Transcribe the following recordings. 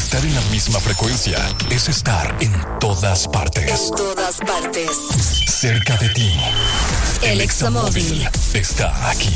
Estar en la misma frecuencia es estar en todas partes. En todas partes. Cerca de ti. El Examóvil está aquí.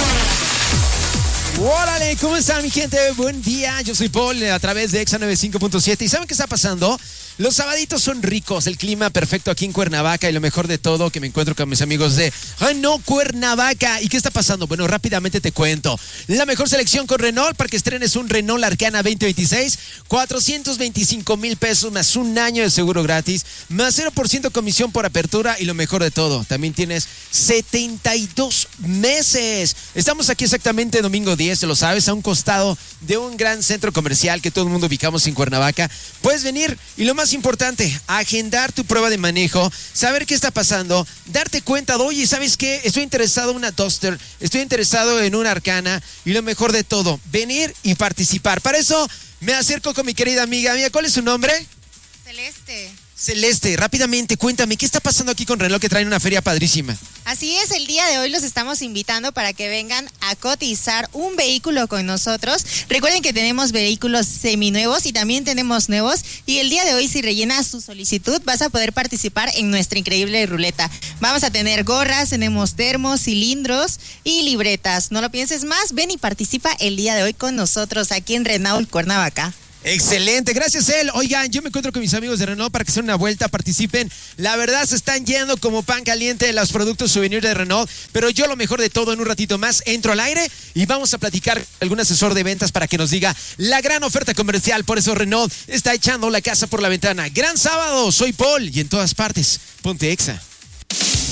¡Órale! ¿Cómo están, mi gente? Buen día. Yo soy Paul a través de Exa 95.7. ¿Y saben qué está pasando? Los sabaditos son ricos, el clima perfecto aquí en Cuernavaca y lo mejor de todo que me encuentro con mis amigos de Renault Cuernavaca. ¿Y qué está pasando? Bueno, rápidamente te cuento. La mejor selección con Renault para que estrenes un Renault Arcana 2026, 425,000 pesos más un año de seguro gratis, más 0% comisión por apertura y lo mejor de todo, también tienes 72 meses. Estamos aquí exactamente domingo 10, te lo sabes, a un costado de un gran centro comercial que todo el mundo ubicamos en Cuernavaca. Puedes venir y lo más importante, agendar tu prueba de manejo, saber qué está pasando, darte cuenta de, oye, ¿sabes qué? Estoy interesado en una Duster, estoy interesado en una Arcana y lo mejor de todo, venir y participar. Para eso me acerco con mi querida amiga. Mía, ¿cuál es su nombre? Celeste, rápidamente, cuéntame, ¿qué está pasando aquí con Renault que traen una feria padrísima? Así es, el día de hoy los estamos invitando para que vengan a cotizar un vehículo con nosotros. Recuerden que tenemos vehículos seminuevos y también tenemos nuevos. Y el día de hoy, si rellenas su solicitud, vas a poder participar en nuestra increíble ruleta. Vamos a tener gorras, tenemos termos, cilindros y libretas. No lo pienses más, ven y participa el día de hoy con nosotros aquí en Renault Cuernavaca. Excelente, gracias él. Oigan, yo me encuentro con mis amigos de Renault para que se den una vuelta, participen. La verdad se están yendo como pan caliente los productos souvenir de Renault, pero yo lo mejor de todo, en un ratito más entro al aire y vamos a platicar con algún asesor de ventas para que nos diga la gran oferta comercial. Por eso Renault está echando la casa por la ventana. Gran sábado, soy Paul y en todas partes, ponte Exa.